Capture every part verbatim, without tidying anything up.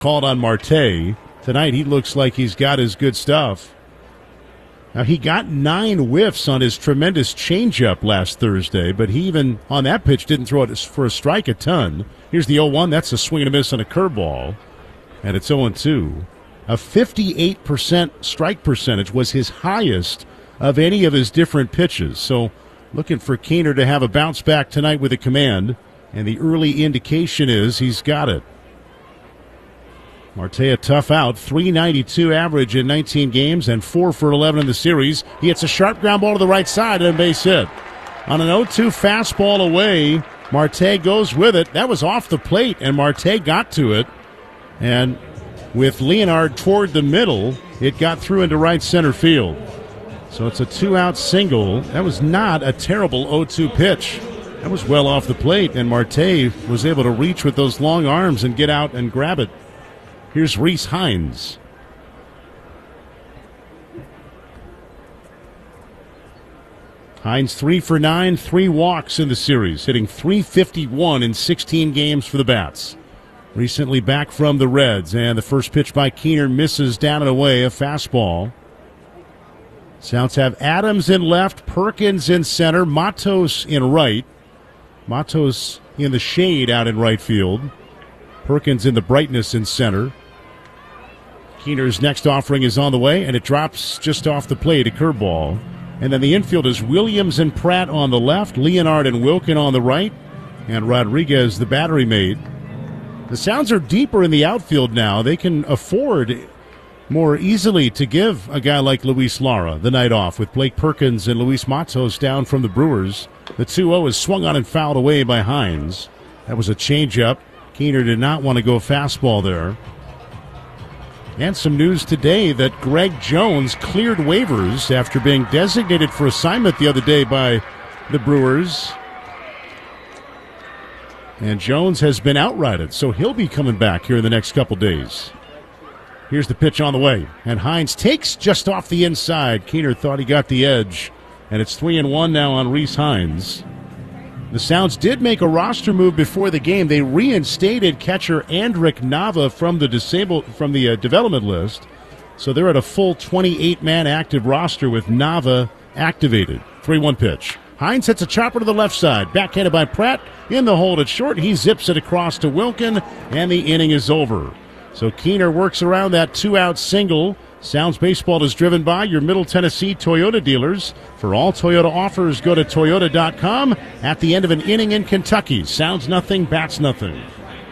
called on Marte. Tonight he looks like he's got his good stuff. Now, he got nine whiffs on his tremendous changeup last Thursday, but he even on that pitch didn't throw it for a strike a ton. Here's the oh one. That's a swing and a miss on a curveball, and it's oh two. A fifty-eight percent strike percentage was his highest of any of his different pitches. So looking for Keener to have a bounce back tonight with a command, and the early indication is he's got it. Marte a tough out, three ninety-two average in nineteen games and four for eleven in the series. He hits a sharp ground ball to the right side and a base hit. On an oh two fastball away, Marte goes with it. That was off the plate, and Marte got to it. And with Leonard toward the middle, it got through into right center field. So it's a two-out single. That was not a terrible oh two pitch. That was well off the plate, and Marte was able to reach with those long arms and get out and grab it. Here's Rhys Hines. Hines three for nine, three walks in the series, hitting three fifty-one in sixteen games for the Bats. Recently back from the Reds, and the first pitch by Keener misses down and away, a fastball. Sounds have Adams in left, Perkins in center, Matos in right. Matos in the shade out in right field. Perkins in the brightness in center. Keener's next offering is on the way, and it drops just off the plate, a curveball. And then the infield is Williams and Pratt on the left, Leonard and Wilkin on the right, and Rodriguez, the battery mate. The Sounds are deeper in the outfield now. They can afford more easily to give a guy like Luis Lara the night off with Blake Perkins and Luis Matos down from the Brewers. The two oh is swung on and fouled away by Hines. That was a changeup. Keener did not want to go fastball there. And some news today that Greg Jones cleared waivers after being designated for assignment the other day by the Brewers. And Jones has been outrighted, so he'll be coming back here in the next couple days. Here's the pitch on the way, and Hines takes just off the inside. Keener thought he got the edge, and it's three and one now on Rhys Hines. The Sounds did make a roster move before the game. They reinstated catcher Andrick Nava from the disabled from the uh, development list, so they're at a full twenty-eight man active roster with Nava activated. three one pitch. Hines hits a chopper to the left side, backhanded by Pratt in the hold at short. He zips it across to Wilkin, and the inning is over. So Keener works around that two-out single. Sounds Baseball is driven by your Middle Tennessee Toyota dealers. For all Toyota offers, go to Toyota dot com. At the end of an inning in Kentucky, Sounds nothing, bats nothing.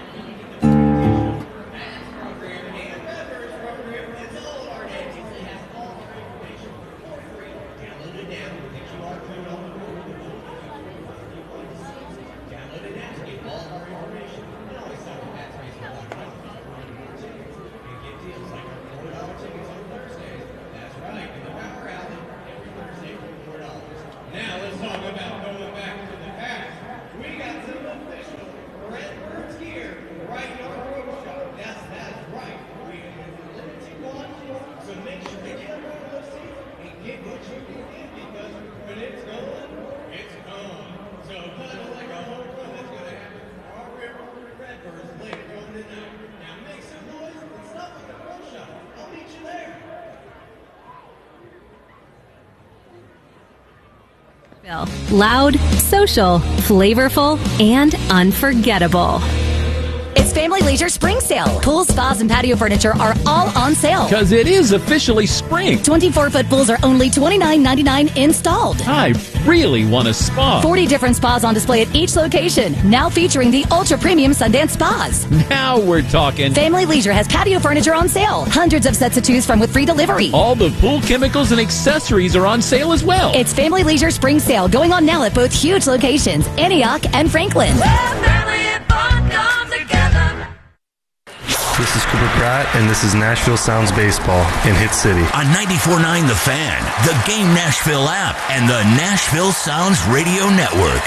Loud, social, flavorful, and unforgettable. It's Family Leisure Spring Sale. Pools, spas, and patio furniture are all on sale. Because it is officially spring. twenty-four foot pools are only twenty-nine ninety-nine installed. I really want a spa. forty different spas on display at each location. Now featuring the ultra-premium Sundance Spas. Now we're talking. Family Leisure has patio furniture on sale. Hundreds of sets to choose from with free delivery. All the pool chemicals and accessories are on sale as well. It's Family Leisure Spring Sale going on now at both huge locations, Antioch and Franklin. Where family and fun come together. This is Cooper Pratt, and this is Nashville Sounds Baseball in Hit City. On ninety-four point nine The Fan, the Game Nashville app, and the Nashville Sounds Radio Network.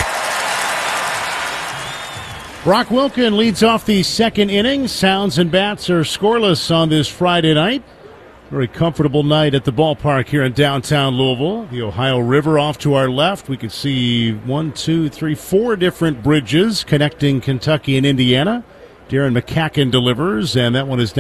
Brock Wilkin leads off the second inning. Sounds and Bats are scoreless on this Friday night. Very comfortable night at the ballpark here in downtown Louisville. The Ohio River off to our left. We can see one, two, three, four different bridges connecting Kentucky and Indiana. Darren McCacken delivers, and that one is